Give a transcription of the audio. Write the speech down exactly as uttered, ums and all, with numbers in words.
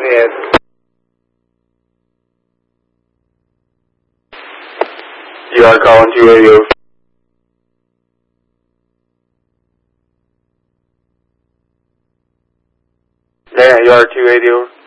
ahead. You are calling two radio. Yeah, you are two radio.